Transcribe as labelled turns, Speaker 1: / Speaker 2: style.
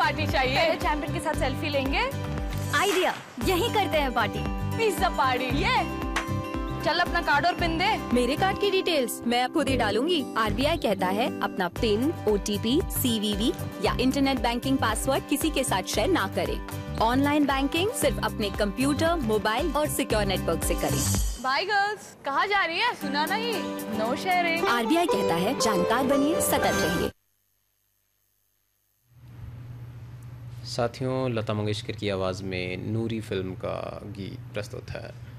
Speaker 1: Party चाहिए।
Speaker 2: पहले champion के साथ सेल्फी लेंगे।
Speaker 3: आइडिया, यही करते हैं पार्टी।
Speaker 1: Pizza party.
Speaker 2: ये चल अपना कार्ड और पिन दे।
Speaker 4: मेरे कार्ड की डिटेल्स मैं खुद ही डालूंगी। आरबीआई कहता है अपना पिन, ओटीपी, सीवीवी या इंटरनेट बैंकिंग पासवर्ड किसी के साथ शेयर ना करें। ऑनलाइन बैंकिंग सिर्फ अपने कंप्यूटर, मोबाइल और सिक्योर नेटवर्क से करें।
Speaker 1: बाय गर्ल्स, कहाँ जा रही है? सुना नहीं, नो शेयरिंग।
Speaker 4: आरबीआई कहता है जानकार बनिए, सतर्क रहिए।
Speaker 5: साथियों, लता मंगेशकर की आवाज़ में नूरी फिल्म का गीत प्रस्तुत है।